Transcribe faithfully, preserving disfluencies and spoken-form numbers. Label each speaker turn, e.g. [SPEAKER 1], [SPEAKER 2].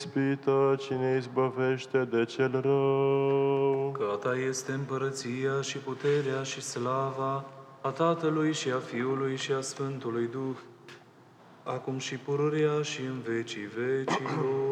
[SPEAKER 1] ispită, cine izbăvește de cel rău.
[SPEAKER 2] Că a ta este împărăția și puterea și slava a Tatălui și a Fiului și a Sfântului Duh, acum și pururea și în vecii vecilor.